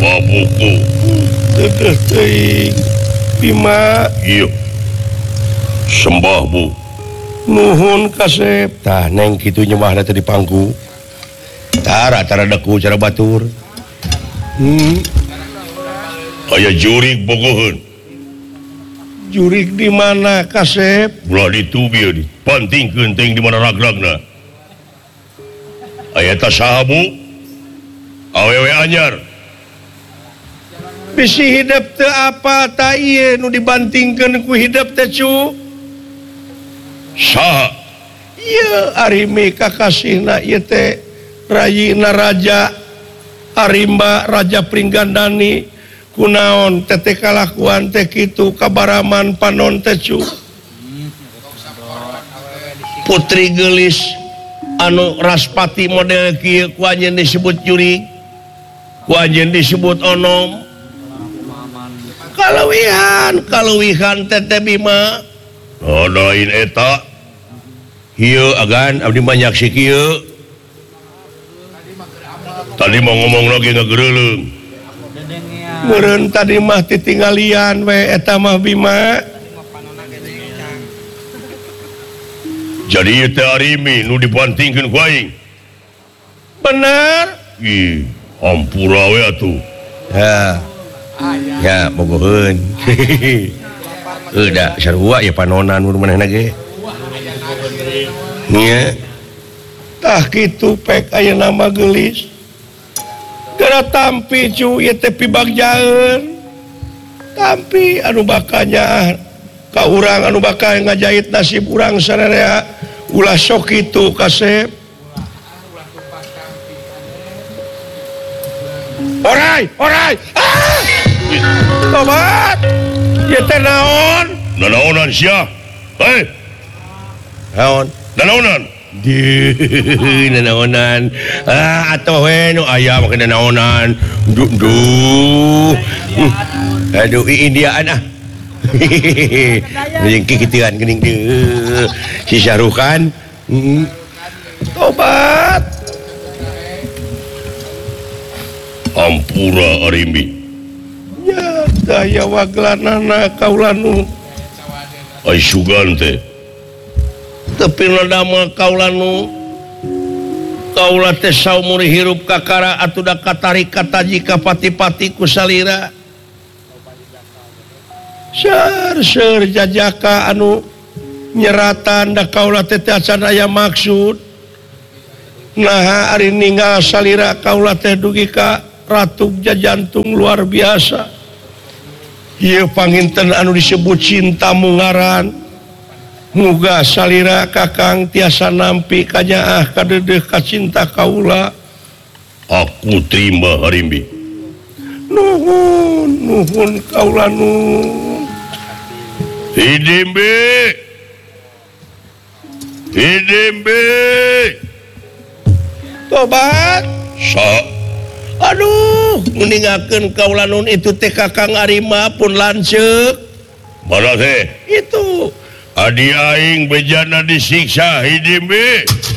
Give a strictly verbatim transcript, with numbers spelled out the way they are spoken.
buku Bima sembah Bu nuhun kasep tah neng kitu nyembah tadi pangku tara-tara deku cara batur hmm. aya jurig bogoheun jurig di mana kasep ulah ditubi di pantingkeun teh di mana ragragna aya tah saha Bu awewe anyar bisi hidup teu apa ta ieu nu dibantingkeun ku hidup teh cu saha ieu arimi kakasihna ieu teh rayina raja Arimba Raja Pringgandani kunaon teh kalakuan teh kitu kabaraman panon teh cu putri gelis anu raspati model kieu ku anjeun disebut jurig ku anjeun disebut onom kaluwihan kaluwihan teteh Bima adain eta ieu agan abdi banyak si kieu tadi mau ngomong lagi ngageureulung meureun tadi mah titinggalian we eta mah Bima jadi ieu teh arimi nu dibantingkeun ku aing bener ih ampura we atuh ya ya mogoheun udah sarua ya panonan mun manehna ge nya tah kitu pek aya nama gelis gara tampi cu ieu teh pibagjaeun tampi anu bakanya ka urang anu bakal ngajait nasib urang sararea ulah sok kitu kasep orai orai ah! Tobat ieu teh naon nanaonan sia hei naon nanaonan di nanaonan ah atuh we nu aya make nanaonan du du aduh Indiaan ah yang kikitian geuning deui si Syarukan tobat ampura arimi ya daya waglanana kaula nu ai sugan teh tapi ladama kaula nu kaula teh saumur hirup kakara atuh da katarik kataji ka pati-pati ku salira ser-ser jajaka anu nyeratan da kaula teh teh acan aya maksud nah ari ninggal salira kaula teh dugi ka ratu jajantung luar biasa ieu panginten anu disebut cinta mungaran muga salira kakang tiasa nampi ka nyaah kadeudeuk ka cinta kaula aku terima harimbi nuhun nuhun kaula nuhun hidimbe hidimbe tobat sa aduh meninggalkan kaula nun itu teh kakang Arima pun lanceuk mana teh itu adi aing bejana disiksa hidimbe